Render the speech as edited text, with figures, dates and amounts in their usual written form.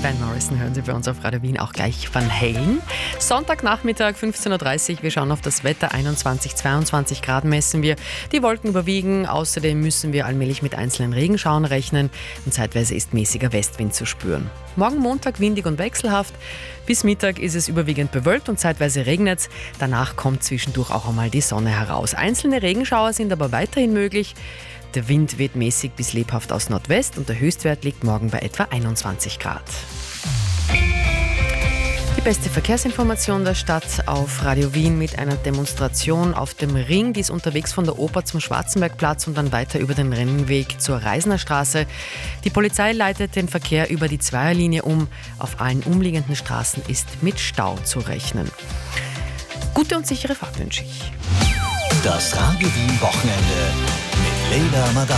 Van Morrison hören Sie bei uns auf Radio Wien, auch gleich Van Halen. Sonntagnachmittag 15.30 Uhr, wir schauen auf das Wetter, 21, 22 Grad messen wir. Die Wolken überwiegen, außerdem müssen wir allmählich mit einzelnen Regenschauern rechnen und zeitweise ist mäßiger Westwind zu spüren. Morgen Montag windig und wechselhaft, bis Mittag ist es überwiegend bewölkt und zeitweise regnet es. Danach kommt zwischendurch auch einmal die Sonne heraus. Einzelne Regenschauer sind aber weiterhin möglich. Der Wind weht mäßig bis lebhaft aus Nordwest und der Höchstwert liegt morgen bei etwa 21 Grad. Die beste Verkehrsinformation der Stadt auf Radio Wien mit einer Demonstration auf dem Ring. Die ist unterwegs von der Oper zum Schwarzenbergplatz und dann weiter über den Rennweg zur Reisnerstraße. Die Polizei leitet den Verkehr über die Zweierlinie um. Auf allen umliegenden Straßen ist mit Stau zu rechnen. Gute und sichere Fahrt wünsche ich. Das Radio Wien Wochenende mit Leila Madani.